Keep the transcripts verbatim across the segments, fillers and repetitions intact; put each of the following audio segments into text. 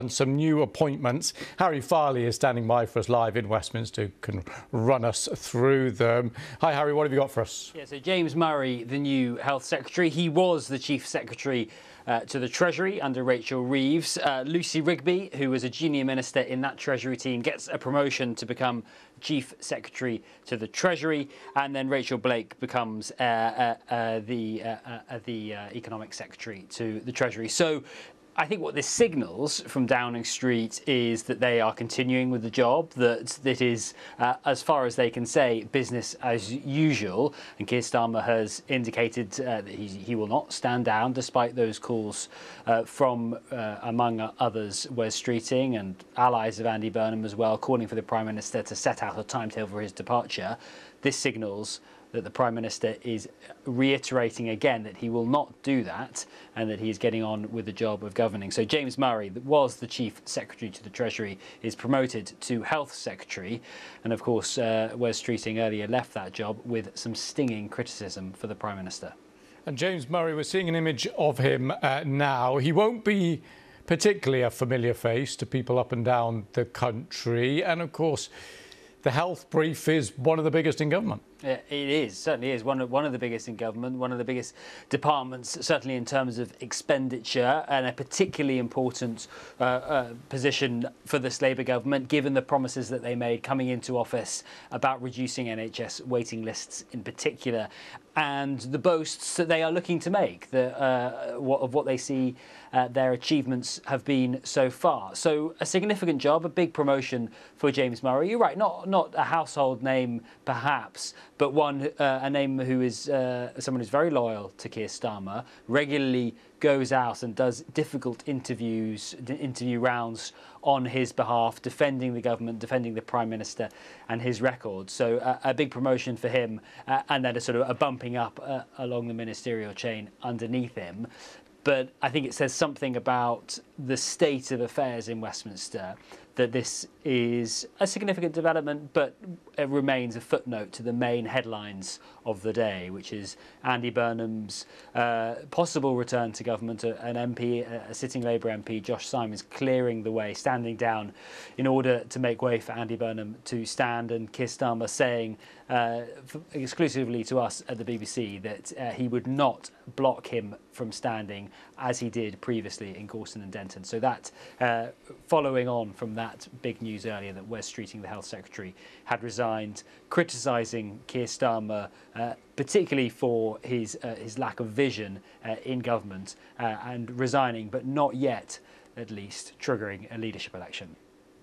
And some new appointments. Harry Farley is standing by for us live in Westminster, can run us through them. Hi Harry, what have you got for us? Yeah, so James Murray, the new Health Secretary, he was the Chief Secretary uh, to the Treasury under Rachel Reeves. Uh, Lucy Rigby, who was a junior minister in that Treasury team, gets a promotion to become Chief Secretary to the Treasury, and then Rachel Blake becomes uh, uh, uh, the, uh, uh, the uh, Economic Secretary to the Treasury. So I think what this signals from Downing Street is that they are continuing with the job, that that is, uh, as far as they can say, business as usual. And Keir Starmer has indicated uh, that he, he will not stand down, despite those calls uh, from, uh, among others, Wes Streeting and allies of Andy Burnham as well, calling for the Prime Minister to set out a timetable for his departure. This signals that the Prime Minister is reiterating again that he will not do that and that he is getting on with the job of governing. So James Murray, that was the Chief Secretary to the Treasury, is promoted to Health Secretary. And of course, uh, Wes Streeting earlier left that job with some stinging criticism for the Prime Minister. And James Murray, we're seeing an image of him uh, now. He won't be particularly a familiar face to people up and down the country. And of course, the health brief is one of the biggest in government. Yeah, it is, certainly is, one of, one of the biggest in government, one of the biggest departments, certainly in terms of expenditure, and a particularly important uh, uh, position for this Labour government, given the promises that they made coming into office about reducing N H S waiting lists in particular, and the boasts that they are looking to make, the, uh, what, of what they see uh, their achievements have been so far. So a significant job, a big promotion for James Murray. You're right, not, not a household name perhaps, but one, uh, a name who is uh, someone who's very loyal to Keir Starmer, regularly goes out and does difficult interviews, interview rounds on his behalf, defending the government, defending the Prime Minister and his record. So uh, a big promotion for him, uh, and then a sort of a bumping up uh, along the ministerial chain underneath him. But I think it says something about the state of affairs in Westminster, that this is a significant development, but it remains a footnote to the main headlines of the day, which is Andy Burnham's uh, possible return to government, an M P, a sitting Labour M P, Josh Simons, clearing the way, standing down in order to make way for Andy Burnham to stand, and Keir Starmer saying uh, exclusively to us at the B B C that uh, he would not block him from standing as he did previously in Gorton and Denton. So that, uh, following on from that big news earlier that Wes Streeting, the Health Secretary, had resigned, criticising Keir Starmer, uh, particularly for his, uh, his lack of vision uh, in government, uh, and resigning, but not yet, at least, triggering a leadership election.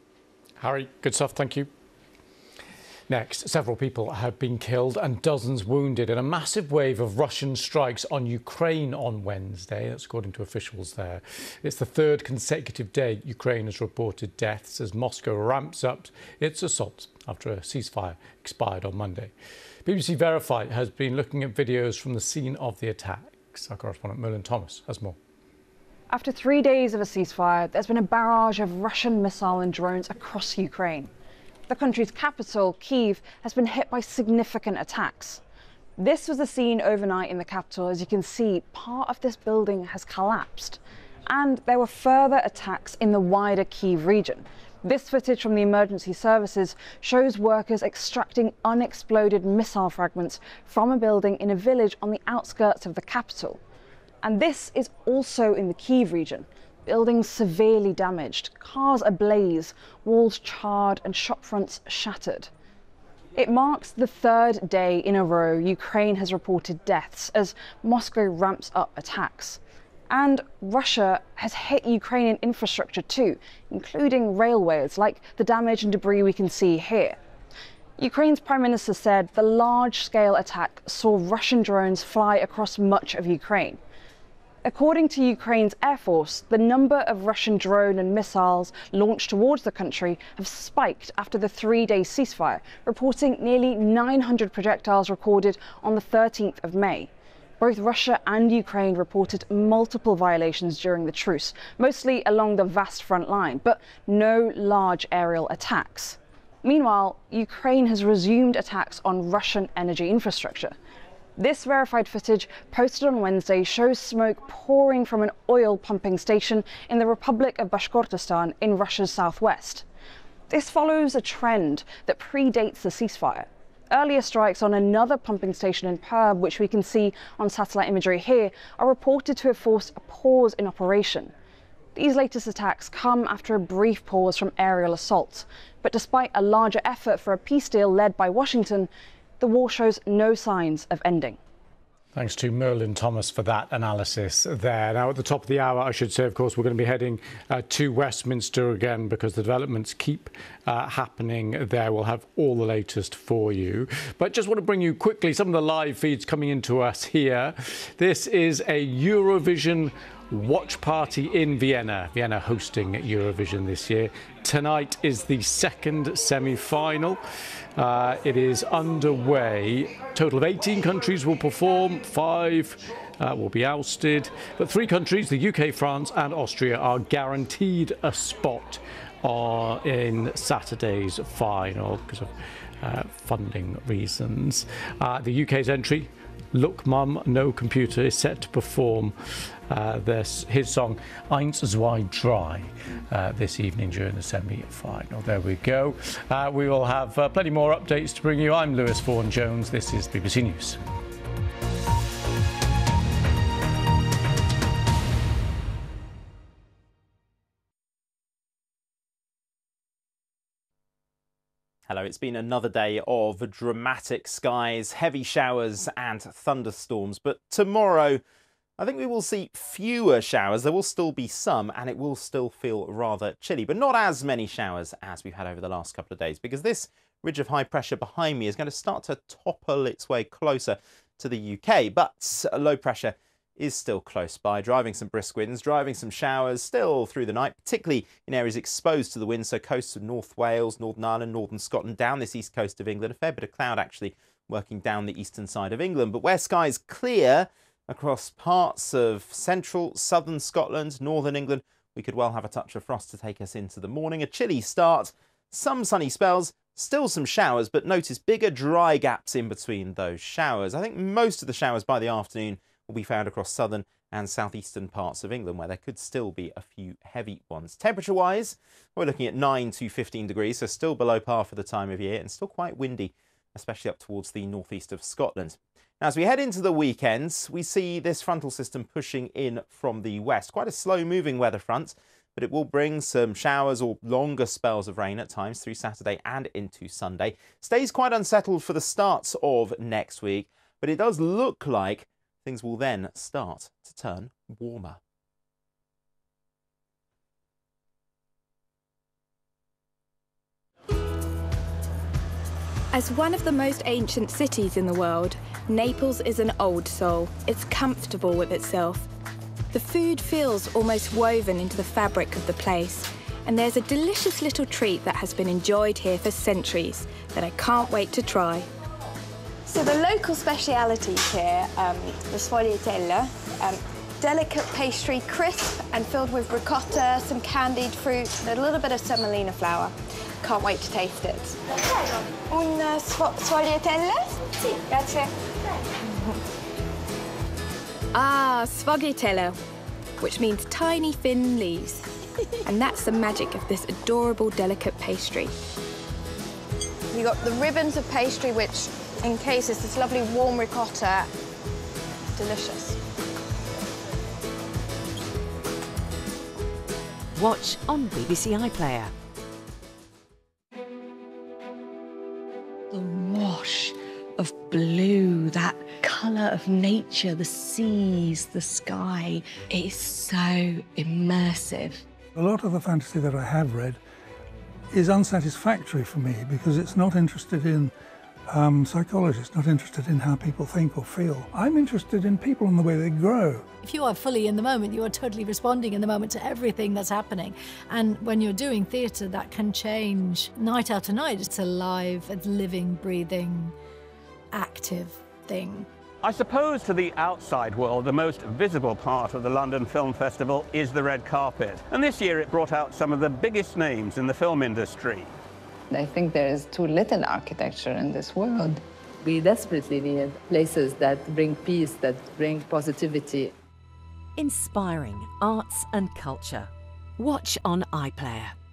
Harry, good stuff, thank you. Next, several people have been killed and dozens wounded in a massive wave of Russian strikes on Ukraine on Wednesday. That's according to officials there. It's the third consecutive day Ukraine has reported deaths as Moscow ramps up its assault after a ceasefire expired on Monday. B B C Verify has been looking at videos from the scene of the attacks. Our correspondent Merlin Thomas has more. After three days of a ceasefire, there's been a barrage of Russian missile and drones across Ukraine. The country's capital, Kyiv, has been hit by significant attacks. This was the scene overnight in the capital. As you can see, part of this building has collapsed. And there were further attacks in the wider Kyiv region. This footage from the emergency services shows workers extracting unexploded missile fragments from a building in a village on the outskirts of the capital. And this is also in the Kyiv region. Buildings severely damaged, cars ablaze, walls charred and shop fronts shattered. It marks the third day in a row Ukraine has reported deaths as Moscow ramps up attacks. And Russia has hit Ukrainian infrastructure too, including railways, like the damage and debris we can see here. Ukraine's Prime Minister said the large-scale attack saw Russian drones fly across much of Ukraine. According to Ukraine's Air Force, the number of Russian drone and missiles launched towards the country have spiked after the three-day ceasefire, reporting nearly nine hundred projectiles recorded on the thirteenth of May. Both Russia and Ukraine reported multiple violations during the truce, mostly along the vast front line, but no large aerial attacks. Meanwhile, Ukraine has resumed attacks on Russian energy infrastructure. This verified footage, posted on Wednesday, shows smoke pouring from an oil pumping station in the Republic of Bashkortostan in Russia's southwest. This follows a trend that predates the ceasefire. Earlier strikes on another pumping station in Perb, which we can see on satellite imagery here, are reported to have forced a pause in operation. These latest attacks come after a brief pause from aerial assaults. But despite a larger effort for a peace deal led by Washington, the war shows no signs of ending. Thanks to Merlin Thomas for that analysis there. Now, at the top of the hour, I should say, of course, we're going to be heading uh, to Westminster again because the developments keep uh, happening there. We'll have all the latest for you. But just want to bring you quickly some of the live feeds coming into us here. This is a Eurovision watch party in Vienna. Vienna hosting Eurovision this year. Tonight is the second semi-final. Uh, it is underway. Total of eighteen countries will perform. Five uh, will be ousted. But three countries, the U K, France and Austria, are guaranteed a spot uh, in Saturday's final because of uh, funding reasons. Uh, the U K's entry, Look Mum, No Computer, is set to perform uh, this, his song Eins, Zwei, Drei uh, this evening during the semi-final. There we go. Uh, we will have uh, plenty more updates to bring you. I'm Lewis Vaughan-Jones. This is B B C News. Hello, it's been another day of dramatic skies, heavy showers and thunderstorms, but tomorrow I think we will see fewer showers. There will still be some and it will still feel rather chilly, but not as many showers as we've had over the last couple of days because this ridge of high pressure behind me is going to start to topple its way closer to the U K, but low pressure is still close by, driving some brisk winds, driving some showers still through the night, particularly in areas exposed to the wind, so coasts of North Wales, Northern Ireland, Northern Scotland, down this east coast of England. A fair bit of cloud actually working down the eastern side of England, but where skies clear across parts of central, southern Scotland, northern England, we could well have a touch of frost to take us into the morning. A chilly start, some sunny spells, still some showers, but notice bigger dry gaps in between those showers. I think most of the showers by the afternoon will be found across southern and southeastern parts of England, where there could still be a few heavy ones. Temperature-wise, we're looking at nine to fifteen degrees, so still below par for the time of year and still quite windy, especially up towards the northeast of Scotland. Now, as we head into the weekends, we see this frontal system pushing in from the west. Quite a slow-moving weather front, but it will bring some showers or longer spells of rain at times through Saturday and into Sunday. Stays quite unsettled for the starts of next week, but it does look like things will then start to turn warmer. As one of the most ancient cities in the world, Naples is an old soul. It's comfortable with itself. The food feels almost woven into the fabric of the place, and there's a delicious little treat that has been enjoyed here for centuries that I can't wait to try. So the local specialities here, um, the sfogliatella, um, delicate pastry, crisp and filled with ricotta, some candied fruit, and a little bit of semolina flour. Can't wait to taste it. Un sfogliatella? Sì, grazie. Ah, sfogliatella, which means tiny thin leaves. And that's the magic of this adorable delicate pastry. You got the ribbons of pastry, which encases this lovely warm ricotta. Delicious. Watch on B B C iPlayer. The wash of blue, that colour of nature, the seas, the sky, it is so immersive. A lot of the fantasy that I have read is unsatisfactory for me because it's not interested in um, psychology, it's not interested in how people think or feel. I'm interested in people and the way they grow. If you are fully in the moment, you are totally responding in the moment to everything that's happening. And when you're doing theatre, that can change night after night. It's a live, it's living, breathing, active thing. I suppose to the outside world, the most visible part of the London Film Festival is the red carpet. And this year it brought out some of the biggest names in the film industry. I think there is too little architecture in this world. We desperately need places that bring peace, that bring positivity. Inspiring arts and culture. Watch on iPlayer.